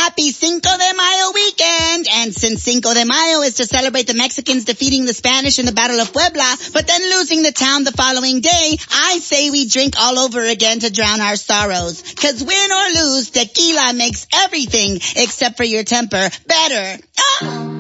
Happy Cinco de Mayo weekend! And since Cinco de Mayo is to celebrate the Mexicans defeating the Spanish in the Battle of Puebla, but then losing the town the following day, I say we drink all over again to drown our sorrows. 'Cause win or lose, tequila makes everything, except for your temper, better.